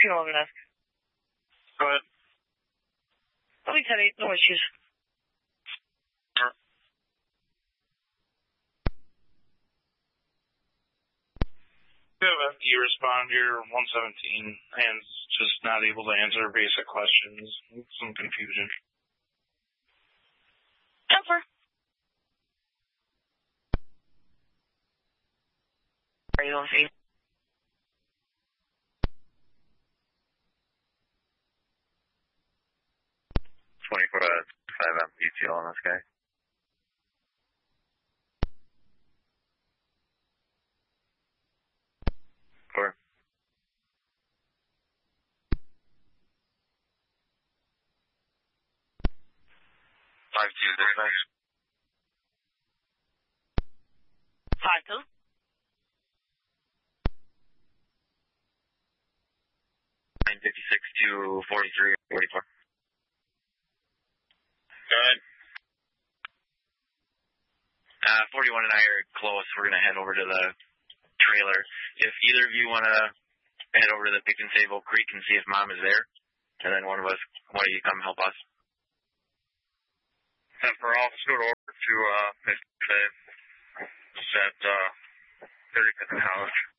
if you want me to ask. Go ahead. Okay, Teddy, no issues. Sure. You respond, you're 117, and just not able to answer basic questions. Some confusion. Over. Are you on feed? 24/5 ETL on this guy. Four. 5235. 52. 956 to 43 or 44. Go ahead. 41 and I are close. We're going to head over to the trailer. If either of you want to head over to the Pick and Save Oak Creek and see if Mom is there, and then one of you come help us. And for all, let's go to order to Pick and Save. It's at 35th and College.